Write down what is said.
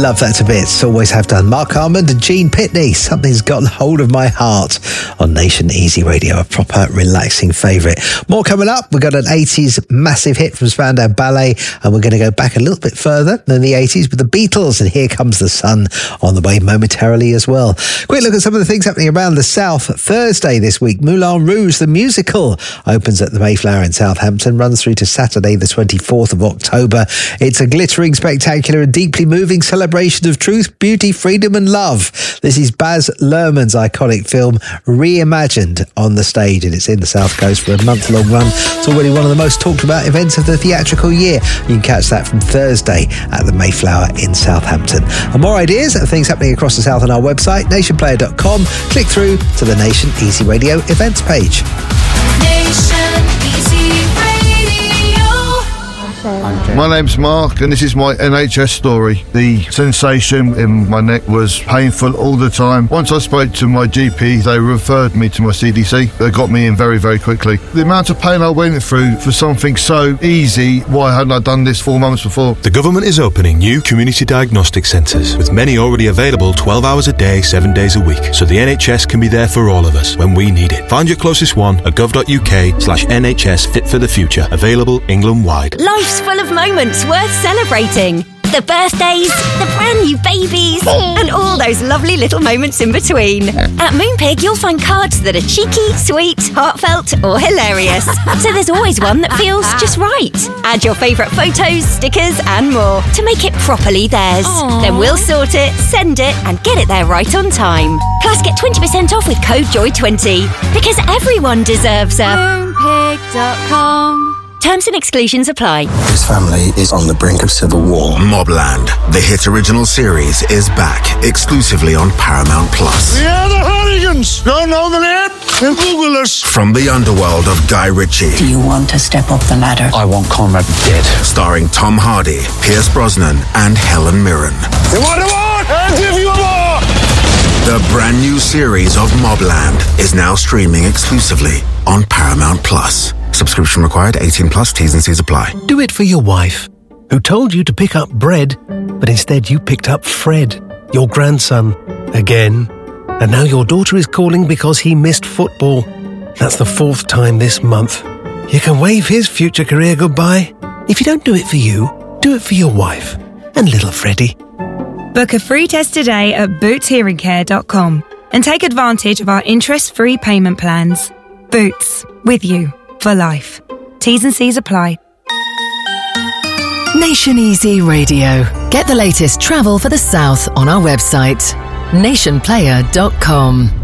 love that to bits. Always have done. Mark Armand and Gene Pitney. Something's gotten hold of my heart on Nation Easy Radio. A proper relaxing favourite. More coming up. We've got an 80s massive hit from Spandau Ballet, and we're going to go back a little bit further than the 80s with the Beatles, and Here Comes the Sun on the way momentarily as well. Quick look at some of the things happening around the South. Thursday this week, Moulin Rouge, the musical, opens at the Mayflower in Southampton, runs through to Saturday the 24th of October. It's a glittering, spectacular and deeply moving celebration of truth, beauty, freedom and love. This is Baz Luhrmann's iconic film reimagined on the stage, and it's in the South Coast for a month-long run. It's already one of the most talked about events of the theatrical year. You can catch that from Thursday at the Mayflower in Southampton. And more ideas of things happening across the South on our website, nationplayer.com. Click through to the Nation Easy Radio events page. Nation Easy Radio. My name's Mark, and this is my NHS story. The sensation in my neck was painful all the time. Once I spoke to my GP, they referred me to my CDC. They got me in very, very quickly. The amount of pain I went through for something so easy, why hadn't I done this 4 months before? The government is opening new community diagnostic centres, with many already available 12 hours a day, 7 days a week, so the NHS can be there for all of us when we need it. Find your closest one at gov.uk/NHS Fit for the Future, available England-wide. Life's full of moments worth celebrating. The birthdays, the brand new babies, and all those lovely little moments in between. At Moonpig, you'll find cards that are cheeky, sweet, heartfelt, or hilarious. So there's always one that feels just right. Add your favourite photos, stickers, and more to make it properly theirs. Aww. Then we'll sort it, send it, and get it there right on time. Plus, get 20% off with code JOY20, because everyone deserves a Moonpig.com. Terms and exclusions apply. His family is on the brink of civil war. Mobland, the hit original series, is back exclusively on Paramount Plus. We are the Hooligans! Don't know the name? Then Google us. From the underworld of Guy Ritchie. Do you want to step up the ladder? I want Conrad dead. Starring Tom Hardy, Pierce Brosnan, and Helen Mirren. You want a war? I'll give you a war! The brand new series of Mobland is now streaming exclusively on Paramount Plus. Subscription required, 18 plus, T's and C's apply. Do it for your wife, who told you to pick up bread, but instead you picked up Fred, your grandson, again. And now your daughter is calling because he missed football. That's the 4th time this month. You can wave his future career goodbye. If you don't do it for you, do it for your wife and little Freddie. Book a free test today at bootshearingcare.com and take advantage of our interest-free payment plans. Boots, with you for life. T's and C's apply. Nation Easy Radio. Get the latest travel for the South on our website, nationplayer.com.